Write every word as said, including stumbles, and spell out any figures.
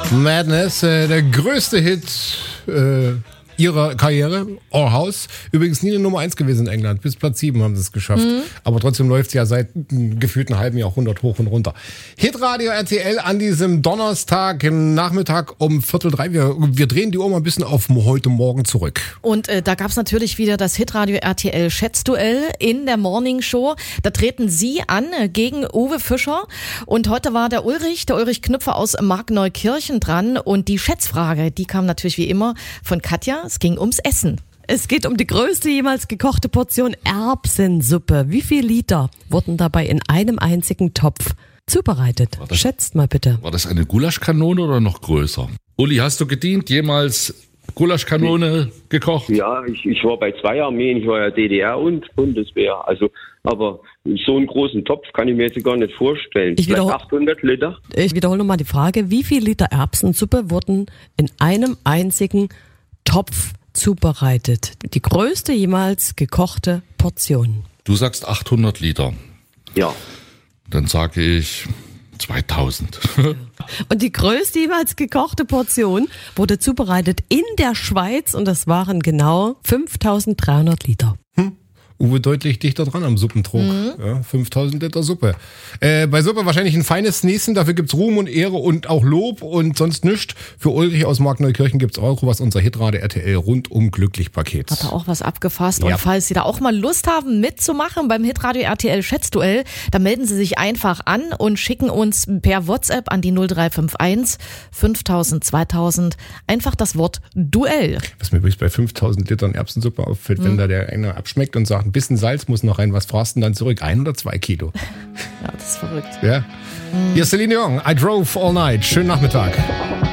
Madness, äh, der größte Hit äh, ihrer Karriere, Our House. Übrigens nie eine Nummer eins gewesen in England. Bis Platz sieben haben sie es geschafft. Mhm. Aber trotzdem läuft es ja seit gefühlt einem halben Jahrhundert hoch und runter. Hitradio R T L an diesem Donnerstag Nachmittag um Viertel drei. Wir, wir drehen die Uhr mal ein bisschen auf heute Morgen zurück. Und äh, da gab es natürlich wieder das Hitradio R T L Schätzduell in der Morning Show. Da treten Sie an äh, gegen Uwe Fischer. Und heute war der Ulrich, der Ulrich Knüpfer aus Markneukirchen dran. Und die Schätzfrage, die kam natürlich wie immer von Katja. Es ging ums Essen. Es geht um die größte jemals gekochte Portion Erbsensuppe. Wie viel Liter wurden dabei in einem einzigen Topf zubereitet? Das, Schätzt mal bitte. War das eine Gulaschkanone oder noch größer? Uli, hast du gedient? Jemals Gulaschkanone gekocht? Ja, ich, ich war bei zwei Armeen. Ich war ja D D R und Bundeswehr. Also, aber so einen großen Topf kann ich mir jetzt gar nicht vorstellen. Ich Vielleicht wiederhol- achthundert Liter? Ich wiederhole nochmal die Frage. Wie viel Liter Erbsensuppe wurden in einem einzigen Topf zubereitet? Die größte jemals gekochte Portion. Du sagst achthundert Liter. Ja. Dann sage ich zweitausend. Und die größte jemals gekochte Portion wurde zubereitet in der Schweiz und das waren genau fünftausenddreihundert Liter. Hm. Uwe deutlich dichter dran am Suppentrog. Mhm. Ja, fünftausend Liter Suppe. Äh, bei Suppe wahrscheinlich ein feines Näschen, dafür gibt's Ruhm und Ehre und auch Lob und sonst nichts. Für Ulrich aus Markneukirchen gibt's auch was, unser Hitradio R T L rundum glücklich Paket. Hat er auch was abgefasst. Ja. Und falls Sie da auch mal Lust haben mitzumachen beim Hitradio R T L Schätzduell, dann melden Sie sich einfach an und schicken uns per WhatsApp an die null drei fünf eins fünftausend zweitausend einfach das Wort Duell. Was mir übrigens bei fünftausend Litern Erbsensuppe auffällt, mhm. wenn da der eine abschmeckt und sagt, ein bisschen Salz muss noch rein, was fragst du denn dann zurück? Ein oder zwei Kilo? Ja, das ist verrückt. Ja. Mhm. Hier ist Celine Dion, I Drove All Night. Schönen Nachmittag.